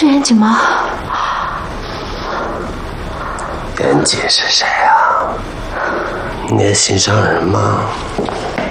是严谨吗？ 严谨是谁啊？你的心上人吗？